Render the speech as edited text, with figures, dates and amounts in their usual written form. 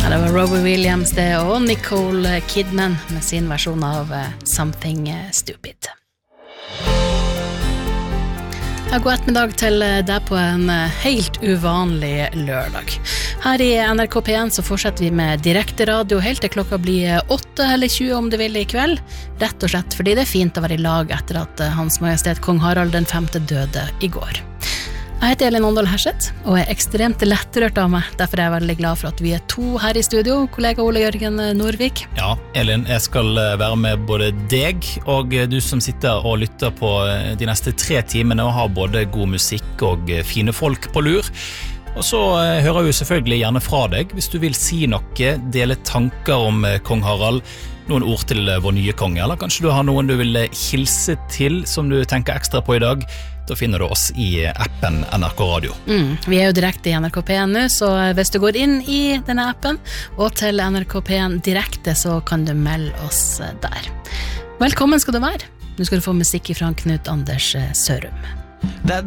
Det var Robbie Williams det, og Nicole Kidman med sin versjon av Something Stupid. God ettermiddag til deg på en helt uvanlig lørdag. Her i NRK P1 så fortsetter vi med direkte radio helt til klokka blir 8 eller 20 om du vil i kveld. Rett og slett fordi det er fint å være i lag etter at Hans Majestet Kong Harald den 5. døde i går. Jeg heter Elin Åndal Herseth, og er ekstremt lettrørt av meg. Derfor er jeg veldig glad for at vi er to her i studio, kollega Ole Jørgen Norvik. Ja, Elin, jeg skal være med både deg og du som sitter og lytter på de neste 3 timene og har både god musikk og fine folk på lur. Og så hører jeg jo selvfølgelig gjerne fra deg hvis du vil si noe, dele tanker om kong Harald, noen ord til vår nye konge, eller kanskje du har noen du vil hilse til som du tenker ekstra på i dag. Da finner du oss i appen NRK Radio. Vi er jo direkte i NRK P1 nå, så hvis du går inn i denne appen og til NRK P1 direkte, så kan du melde oss der. Velkommen skal du være. Nå skal du få musikk fra Knut Anders Sørum. Det